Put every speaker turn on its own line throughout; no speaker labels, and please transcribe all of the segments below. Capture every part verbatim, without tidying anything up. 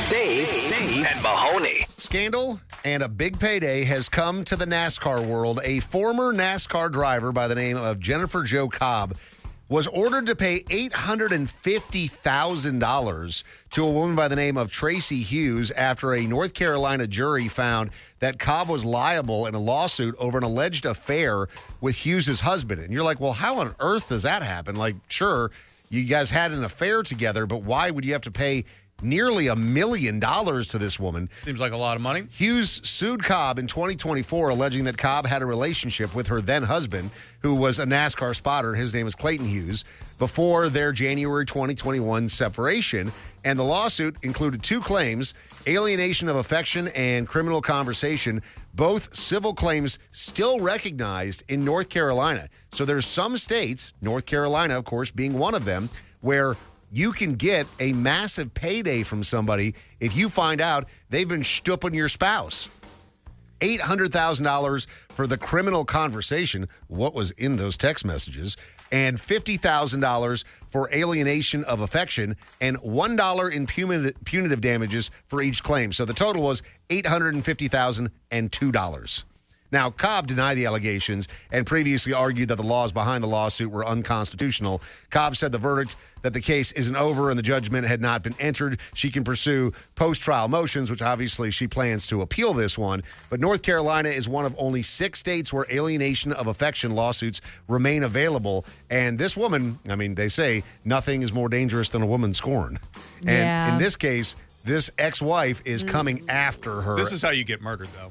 Dave, Dave, and Mahoney.
Scandal and a big payday has come to the NASCAR world. A former NASCAR driver by the name of Jennifer Jo Cobb was ordered to pay eight hundred fifty thousand dollars to a woman by the name of Tracy Hughes after a North Carolina jury found that Cobb was liable in a lawsuit over an alleged affair with Hughes' husband. And you're like, well, how on earth does that happen? Like, sure, you guys had an affair together, but why would you have to pay nearly a million dollars to this woman?
Seems like a lot of money.
Hughes sued Cobb in twenty twenty-four, alleging that Cobb had a relationship with her then-husband, who was a NASCAR spotter. His name is Clayton Hughes, before their January twenty twenty-one separation. And the lawsuit included two claims, alienation of affection and criminal conversation, both civil claims still recognized in North Carolina. So there's some states, North Carolina, of course, being one of them, where you can get a massive payday from somebody if you find out they've been stooping your spouse. eight hundred thousand dollars for the criminal conversation, what was in those text messages, and fifty thousand dollars for alienation of affection, and one dollar in punitive damages for each claim. So the total was eight hundred fifty thousand two dollars. Now, Cobb denied the allegations and previously argued that the laws behind the lawsuit were unconstitutional. Cobb said the verdict that the case isn't over and the judgment had not been entered. She can pursue post-trial motions, which obviously she plans to appeal this one. But North Carolina is one of only six states where alienation of affection lawsuits remain available. And this woman, I mean, they say nothing is more dangerous than a woman scorned. And
Yeah.
in this case, this ex-wife is coming after her.
This is how you get murdered, though.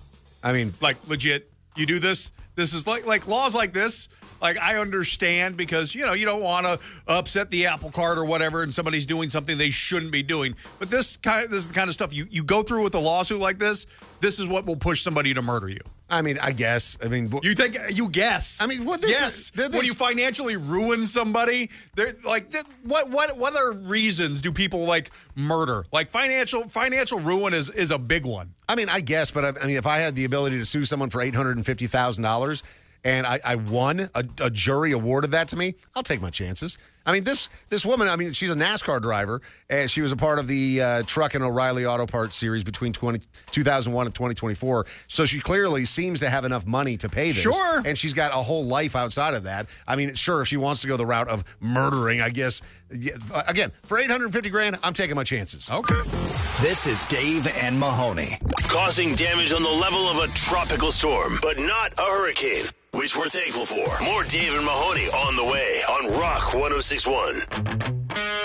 I mean,
like legit, you do this. This is like like laws like this. Like, I understand because, you know, you don't want to upset the apple cart or whatever, and somebody's doing something they shouldn't be doing. But this kind of this is the kind of stuff you, you go through with a lawsuit like this. This is what will push somebody to murder you.
I mean, I guess. I mean,
you think you guess?
I mean, what this
yes.
is, this,
when you financially ruin somebody, they're like, th- what what what other reasons do people like murder? Like financial financial ruin is is a big one.
I mean, I guess, but I, I mean, if I had the ability to sue someone for eight hundred fifty thousand dollars and I, I won, a, a jury awarded that to me, I'll take my chances. I mean, this this woman, I mean, she's a NASCAR driver, and she was a part of the uh, Truck and O'Reilly Auto Parts series between twenty, two thousand one and twenty twenty-four. So she clearly seems to have enough money to pay this.
Sure.
And she's got a whole life outside of that. I mean, sure, if she wants to go the route of murdering, I guess, yeah, again, for eight hundred fifty grand, I'm taking my chances.
Okay.
This is Dave and Mahoney. Causing damage on the level of a tropical storm, but not a hurricane, which we're thankful for. More Dave and Mahoney on the way on Rock one oh six point one.